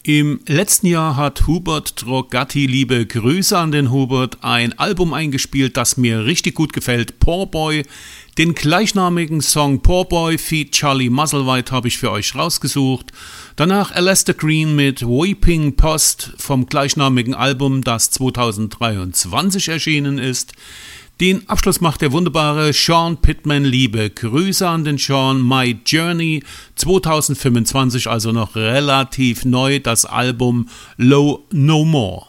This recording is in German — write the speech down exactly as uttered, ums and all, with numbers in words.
Im letzten Jahr hat Hubert Drogatti, liebe Grüße an den Hubert, ein Album eingespielt, das mir richtig gut gefällt, Poor Boy. Den gleichnamigen Song Poor Boy feat. Charlie Musselwhite habe ich für euch rausgesucht. Danach Alastair Green mit Weeping Post vom gleichnamigen Album, das zweitausenddreiundzwanzig erschienen ist. Den Abschluss macht der wunderbare Sean Pittman, liebe Grüße an den Sean, My Journey zweitausendfünfundzwanzig, also noch relativ neu, das Album Low No More.